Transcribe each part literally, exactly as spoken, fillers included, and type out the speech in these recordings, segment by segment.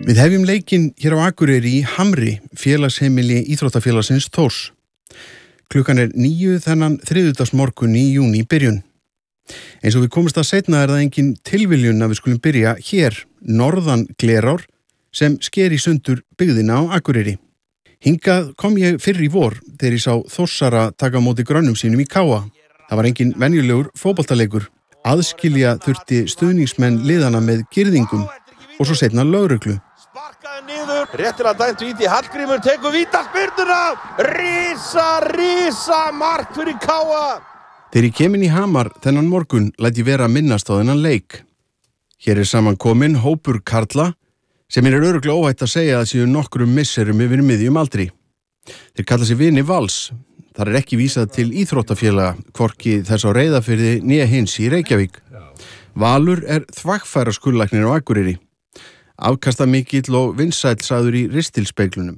Við hefjum leikinn hér á Akureyri í Hamri, félagsheimili íþróttafélagsins Þórs. Klukkan er níu þennan þriðjudagsmorgun í júní byrjun. Eins og við komumst að seinna er það engin tilviljun að við skulum byrja hér, norðan Glerár, sem sker í sundur byggðina á Akureyri. Hingað kom ég fyrr í vor þegar ég sá Þórsara taka á móti grönnum sínum í Káa. Það var engin venjulegur fótboltaleikur. Aðskilja þurfti stuðningsmenn liðana með girðingum og svo seinna lögreglu. Sparkaði niður, réttilega dæmt víti, Hallgrímur tekur vítaspyrnuna, risa, risa mark fyrir Káa. Þegar ég kem inn í Hamar þennan morgun læt ég vera að minnast á þennan leik. Hér er saman komin hópur karla sem er örugglega óhætt að segja að séu nokkrum misserum yfir miðjum aldri. Þeir kalla sig vini Vals. Þar er ekki vísað til íþróttafélaga, hvorki þess á Reyðarfirði né hins í Reykjavík. Valur er þvagfæra skurðlæknir á Akureyri. Afkastamikill og vinsæll sagður í ristilspeglunum.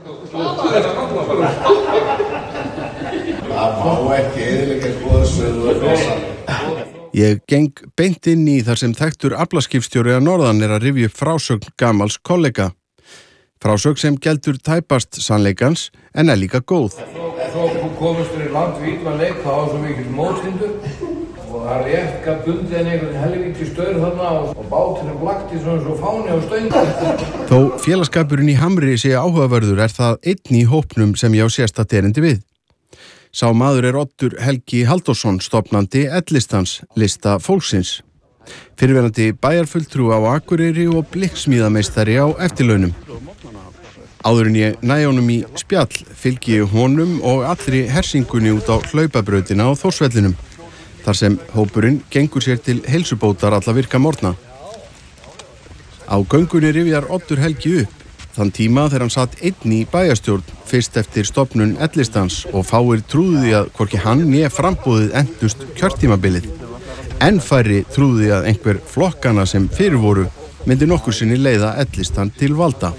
Ég geng beint inn í þar sem þekktur aflaskipstjóri að norðan er að rifja upp frásögn gamals kollega. Frásögn sem geldur tæpast sannleikans en er líka góð. Þó komist við langt við illa leik þá á svo mikill mótsindur og það rekka bundið einhvern helvíti staur þarna og báturinn blakti svona svo fáni á stöng. Þó félagskapurinn í Hamri sé áhugaverður er það einn í hópnum sem ég á sérstakt erindi við. Sá maður er Oddur Helgi Halldórsson, stofnandi L-listans, lista fólksins. Fyrrverandi bæjarfulltrúi á Akureyri og blikksmíðameistari á eftirlaunum. Áður en ég næ honum í spjall fylgi ég honum og allri hersingunni út á hlaupabrautina á Þórsvellinum, þar sem hópurinn gengur sér til heilsubótar alla virka morgna. Á göngunni rifjar Oddur Helgi upp þann tíma þegar hann satt einn í bæjarstjórn fyrst eftir stofnun L-listans og fáir trúðu því að hvorki hann né framboðið endust kjörtímabilið. Enn færri trúðu því að einhver flokkana sem fyrir voru myndi nokkur sinni leiða L-listan til valda.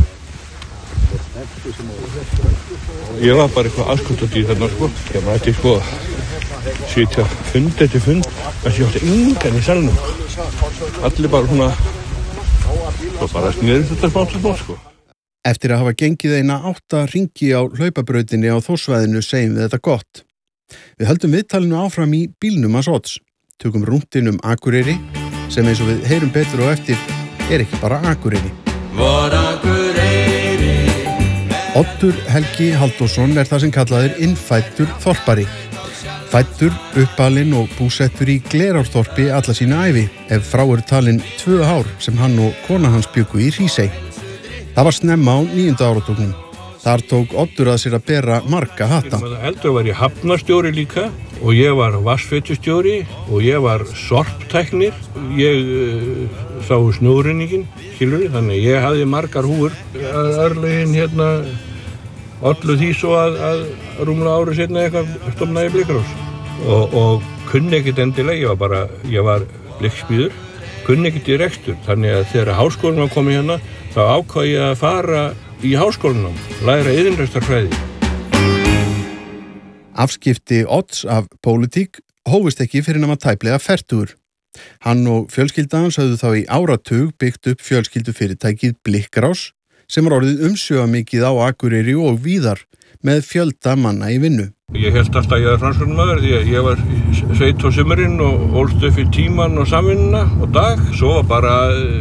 Ég var bara eitthvað aðskotandi í þarna sko. Ég mætti sko sitja fund eftir fund. Þessi ég átti engan í salnum. Allir bara svona svo bara sniður þetta smátt og sko. Eftir að hafa gengið eina átta hringi á hlaupabrautinni á Þórsvæðinu segjum við þetta gott. Við höldum viðtalinu áfram í bílnum hans Odds. Tökum rúntinn um Akureyri sem eins og við heyrum betur og eftir er ekki bara Akureyri. Oddur Helgi Halldórsson er það sem kallað er innfæddur þorpari. Fæddur, uppalinn og búsettur í Glerárþorpi alla sína ævi, ef frá eru talin tvö ár sem hann og kona hans bjuggu í Hrísey. Það var snemma á níunda áratugnum. Þar tók Oddur að sér að bera marga hatta. Eldur var ég hafnarstjóri líka og ég var vatnsveitustjóri og ég var sorptæknir. Ég uh, sá snjórunningin, skilur, þannig ég hafði margar húfur. Örlögin hérna ollu því svo að, að rúmlega ári seinna eitthvað stofnaði Blikkrás. Og, og kunni ekkert endilega, ég var bara, ég var blikksmíður, kunni ekkert í rekstur. Þannig að þegar háskólinn var komið hérna, þá ákvað ég að fara í háskólanum, læra iðnrekstrarfræði. Afskipti Odds af pólitík hófust ekki fyrir nema tæplega fertugur. Hann og fjölskylda hans höfðu þá í áratug byggt upp fjölskyldufyrirtækið Blikkrás sem var orðið umsvifamikið á Akureyri og víðar með fjölda manna í vinnu. Ég held alltaf að ég var framsóknarmaður því að ég var sveit á sumrin og ólst upp í tíman og samvinnuna og dag. Svo var bara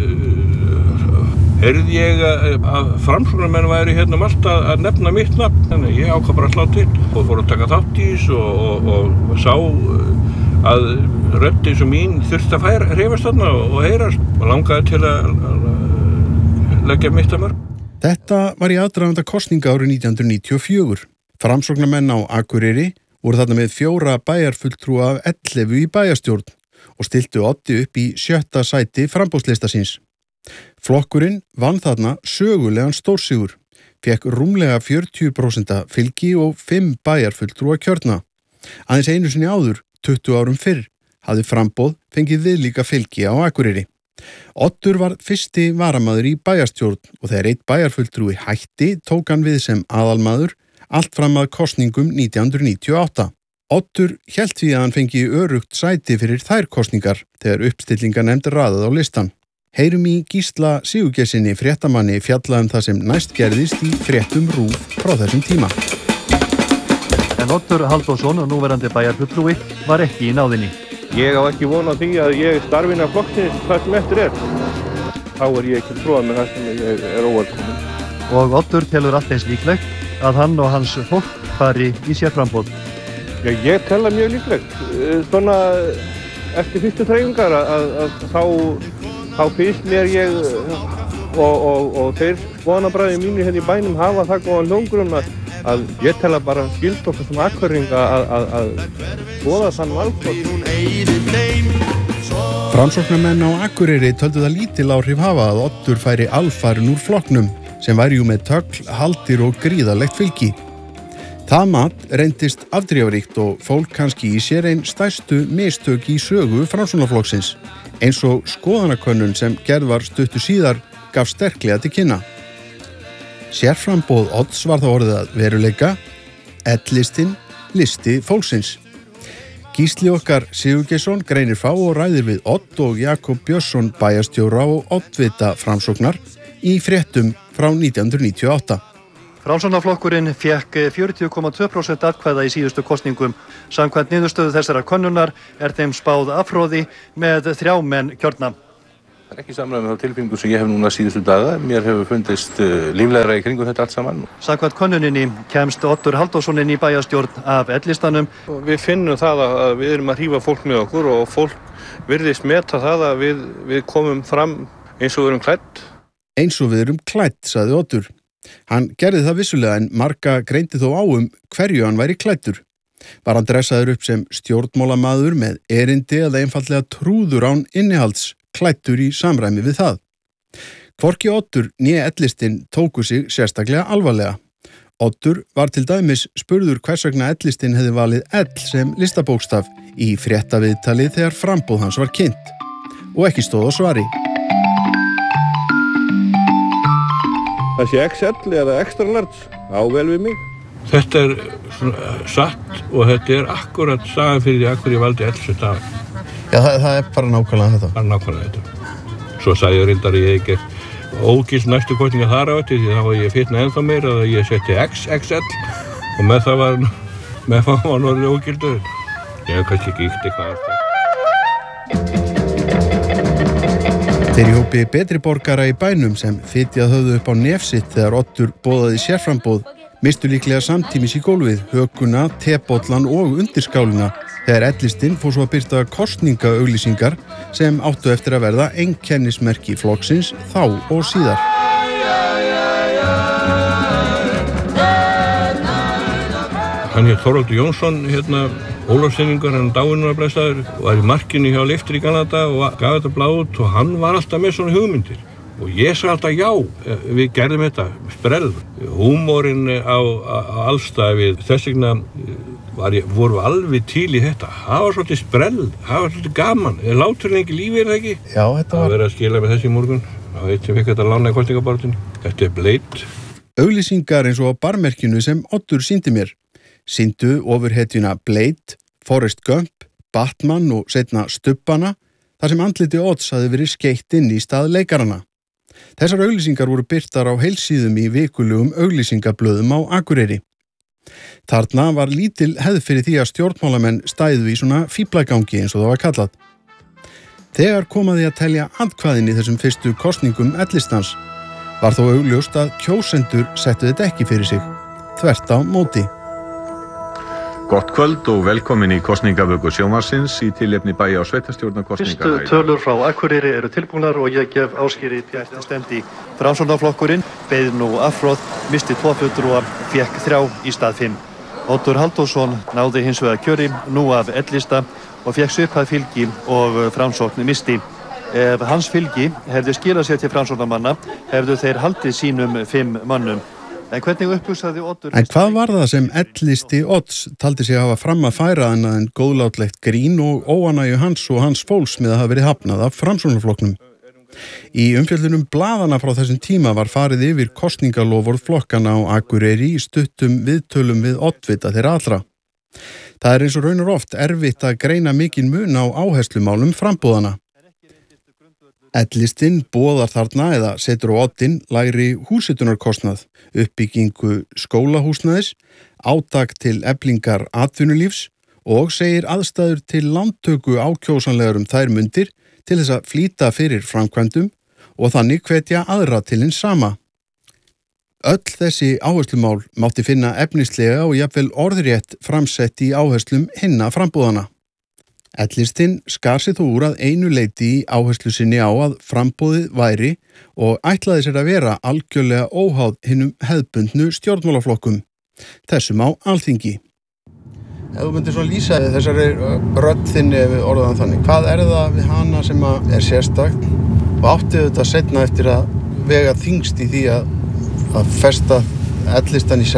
heyrði ég að framsóknarmenn væri hérna um allt að nefna mitt nafn. Þannig ég ákvað bara að slá til og fór að taka þátt í þessu og, og, og sá að rödd eins og mín þurfti að færa, hreyfast þarna og heyrast og langaði til að leggja mitt að mörg. Þetta var í aðdraganda kosninga árið nítján hundruð níutíu og fjögur. Framsóknarmenn á Akureyri voru þarna með fjóra bæjarfulltrúa af ellefu í bæjarstjórn og stiltu Oddi upp í sjötta sæti framboðslista síns. Flokkurinn vann þarna sögulegan stórsigur, fékk rúmlega fjörutíu prósent fylgi og fimm bæjarfulltrúa kjörna. Aðeins einu sinni áður, tuttugu árum fyrr, hafði framboð fengið viðlíka fylgi á Akureyri. Oddur var fyrsti varamaður í bæjarstjórn og þegar einn bæjarfulltrúi hætti tók hann við sem aðalmaður allt fram að kosningum nítján hundruð níutíu og átta. Oddur hélt því að hann fengi örugt sæti fyrir þær kosningar þegar uppstillingarnefnd raðað á listan. Heyrum í Gísla Sigurgeirssyni fréttamanni fjalla um það sem næst gerðist í fréttum RÚV frá þessum tíma. En Oddur Halldórsson, núverandi bæjarfulltrúi, var ekki í náðinni. Ég á ekki von á því að ég starfi innan flokksins hvað sem eftir er. Þá er ég ekki trúað með það sem ég er óvelkominn. Og Oddur telur allt eins líklegt að hann og hans fólk fari í sérframboð. Já, ég tel það mjög líklegt. Svona eftir fyrstu þreifingar að, að, að þá, þá finnst mér ég og, og, og þeir vonabræði mínir hérna í bænum hafa það góðan hljómgrunn að, að ég tel að bara skild okkur sem Akureyringa að, að, að skoða þann valkost. Framsóknarmenn á Akureyri töldu það lítil áhrif hafa að Oddur færi alfarinn úr flokknum sem væri jú með tögl, haldir og gríðarlegt fylgi. Það mat reyndist afdrifaríkt og fólk kannski í sér einn stærstu mistök í sögu Framsóknarflokksins, eins og skoðanakönnun sem gerð var stuttu síðar gaf sterklega til kynna. Sérframboð Odds var þá orðið að veruleika, L-listinn, listi fólksins. Gísli okkar Sigurgeirsson greinir frá og ræðir við Odd og Jakob Björnsson bæjarstjóra og oddvita Framsóknar í fréttum frá nítján hundruð níutíu og átta. Framsóknarflokkurinn fékk fjörutíu komma tvö prósent atkvæða í síðustu kosningum. Samkvæmt niðurstöðu þessara könnunar er þeim spáð afhroði með þrjá menn kjörna. Það er ekki samræmi þá tilfinningu sem ég hef núna síðustu daga. Mér hefur fundist uh, líflegra í kringum þetta allt saman. Samkvæmt könnuninni kemst Oddur Halldórsson inn í bæjarstjórn af L-listanum. Við finnum það að við erum að hrífa fólk með okkur og fólk virðist meta það að við, við komum fram eins og við erum klædd. Eins og við erum klædd, sagði Oddur. Hann gerði það vissulega en marga greindi þó á um hverju hann væri klæddur. Var hann dressaður upp sem stjórnmálamaður með erindi eða einfaldlega trúður án innihalds, klæddur í samræmi við það. Hvorki Oddur né L-listinn tóku sig sérstaklega alvarlega. Oddur var til dæmis spurður hvers vegna L-listinn hefði valið L sem listabókstaf í fréttaviðtali þegar framboð hans var kynnt. Og ekki stóð á svari. Það sé X L eða extra large, á vel við mig. Þetta er satt og þetta er akkurat sagan fyrir því að hverju ég valdi L sem dag. Já, það, það er bara nákvæmlega þetta. Það er nákvæmlega þetta. Svo sagði ég reyndar að ég ekki ógilt næstu kosninga þar á eftir því þá var ég fitna ennþá meira að ég setti X X L og með það var, með það var norðið ógildur. Ég hef kannski ekki íkt eitthvað að það. Þeir í hópi betri borgara í bænum sem fitjað höfðu upp á nef sitt þegar Oddur boðaði sérframboð mistu líklega samtímis í gólfið, hökuna, tebollan og undirskálina þegar L-listinn fór svo að birta kosningaauglýsingar sem áttu eftir að verða einkennismerki flokksins þá og síðar. Hann hér Þorvaldur Jónsson, hérna, Ólafssyningur, hann dáinn var blessaður, var í markinu hjá Leiftur í Kanada og gaf þetta blað út og hann var alltaf með svona hugmyndir. Og ég sagði alltaf já, við gerðum þetta, sprell. Húmorinn á, á, á allstað við, þess vegna var ég, voru alveg til í þetta. Það var svolítið sprell, það var svolítið gaman. Látur lengi lífi er það ekki? Já, þetta var... Það verið að skila með þessi í morgun. Það veit sem fikk þetta lána í kosningabaráttunni. Þetta er Blade. Auglýsingar eins og á barmerkinu sem Oddur sýndi mér. Sýndu ofurhetjuna Blade, Forrest Gump, Batman og seinna Stubbana, þar sem andliti Odds hafði verið skeytt inn í stað leikarana. Þessar auglýsingar voru birtar á heilsíðum í vikulugum auglýsingablöðum á Akureyri. Þarna var lítil hefð fyrir því að stjórnmálamenn stæðu í svona fíflagangi eins og það var kallað. Þegar komaði að telja andkvæðin í þessum fyrstu kosningum L-listans var þó augljóst að kjósendur settu þetta ekki fyrir sig, þvert á móti. Gott kvöld og velkomin í kosningavöku sjónvarpsins í tilefni bæja- og sveitarstjórnarkosninga. Fyrstu tölur frá Akureyri eru tilbúnar og ég gef Ásgeiri Bjarta stendi. Framsóknarflokkurinn beið nú afhroð, misti tvo fulltrúa, fékk þrjá í stað fimm. Oddur Halldórsson náði hins vegar kjöri nú af L-lista og fékk svipað fylgi og Framsókn misti. Ef hans fylgi hefði skilað sér til framsóknarmanna hefðu þeir haldið sínum fimm mannum. En hvernig upphugsaði Oddur... En hvað var það sem L-listi Odds taldi sig að hafa fram að færa annað en góðlátlegt grín og óánægju hans og hans fólks með að hafa verið hafnað af Framsóknarflokknum? Í umfjöllunum blaðana frá þessum tíma var farið yfir kosningaloforð flokkana á Akureyri í stuttum viðtölum við oddvita þeirra allra. Það er eins og raunar oft erfitt að greina mikinn mun á áherslumálum frambúðana. L-listinn boðar þarna eða setur á oddinn lægri húshitunarkostnað, uppbyggingu skólahúsnæðis, átak til eflingar atvinnulífs og segir aðstæður til lántöku ákjósanlegar um þær mundir til þess að flýta fyrir framkvæmdum og þannig hvetja aðra til hins sama. Öll þessi áherslumál mátti finna efnislega og jafnvel orðrétt framsett í áherslum hinna frambúðana. L-listinn skar sig þó úr að einu leyti í áherslu sinni á að framboðið væri og ætlaði sér að vera algjörlega óháð hinum hefðbundnu stjórnmálaflokkum, þessum á Alþingi. Ef þú myndir svo lýsa þessari rödd þinni ef við orðaðum þannig, hvað er það við hana sem er sérstakt og átti þetta seinna eftir að vega þyngst í því að, að festa L-listan í